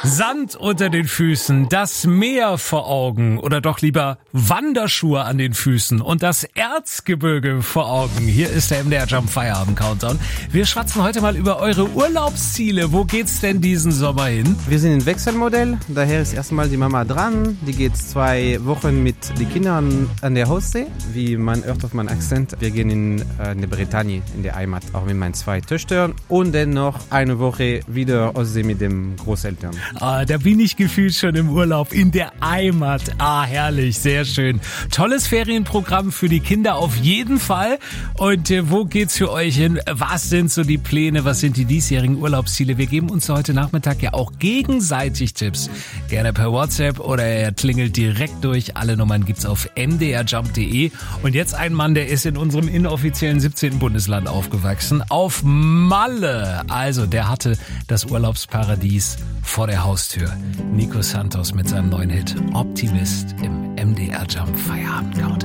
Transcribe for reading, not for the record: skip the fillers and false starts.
Sand unter den Füßen, das Meer vor Augen oder doch lieber Wanderschuhe an den Füßen und das Erzgebirge vor Augen. Hier ist der MDR Jump Feierabend Countdown. Wir schwatzen heute mal über eure Urlaubsziele. Wo geht's denn diesen Sommer hin? Wir sind im Wechselmodell, daher ist erstmal die Mama dran. Die geht 2 Wochen mit den Kindern an der Ostsee. Wie man hört auf meinen Akzent, wir gehen in die Bretagne, in der Heimat, auch mit meinen 2 Töchtern. Und dann noch eine Woche wieder Ostsee mit den Großeltern. Da bin ich gefühlt schon im Urlaub in der Heimat. Herrlich, sehr schön. Tolles Ferienprogramm für die Kinder auf jeden Fall. Und wo geht's für euch hin? Was sind so die Pläne? Was sind die diesjährigen Urlaubsziele? Wir geben uns heute Nachmittag ja auch gegenseitig Tipps. Gerne per WhatsApp oder er klingelt direkt durch. Alle Nummern gibt's auf mdrjump.de. Und jetzt ein Mann, der ist in unserem inoffiziellen 17. Bundesland aufgewachsen. Auf Malle. Also der hatte das Urlaubsparadies vor der Haustür. Nico Santos mit seinem neuen Hit Optimist im MDR Jump Feierabend Countdown.